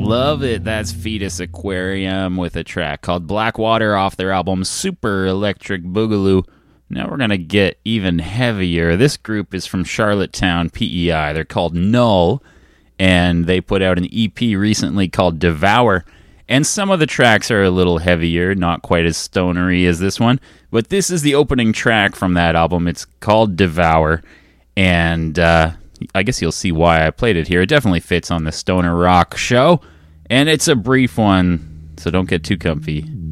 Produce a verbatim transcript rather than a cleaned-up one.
Love it. That's Fetus Aquarium with a track called Blackwater off their album Super Electric Boogaloo. Now we're going to get even heavier. This group is from Charlottetown, P E I. They're called Null, and they put out an E P recently called Devour. And some of the tracks are a little heavier, not quite as stonery as this one. But this is the opening track from that album. It's called Devour, and uh, I guess you'll see why I played it here. It definitely fits on the Stoner Rock show, and it's a brief one, so don't get too comfy.